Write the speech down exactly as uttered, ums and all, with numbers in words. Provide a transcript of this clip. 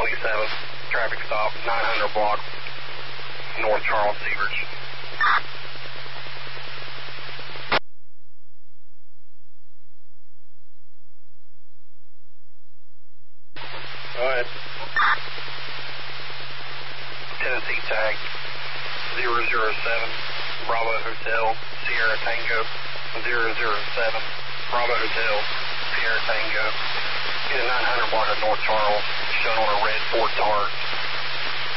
twenty-seven, traffic stop, nine hundred block, North Charles, Seavers. Go ahead. Tennessee tag, zero zero seven, Bravo Hotel, Sierra Tango, zero zero seven, Bravo Hotel, Sierra Tango. Get a nine hundred block of North Charles, shown on a red Ford Taurus.